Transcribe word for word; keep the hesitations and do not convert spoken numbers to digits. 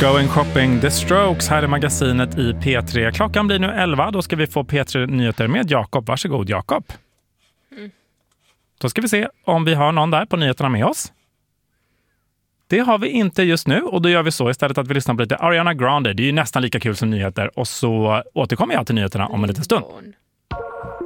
Going Shopping, The Strokes här i magasinet i P tre. Klockan blir nu elva, då ska vi få P tre-nyheter med Jakob. Varsågod Jakob. Mm. Då ska vi se om vi har någon där på nyheterna med oss. Det har vi inte just nu och då gör vi så istället att vi lyssnar på lite Ariana Grande. Det är ju nästan lika kul som nyheter och så återkommer jag till nyheterna om en liten stund.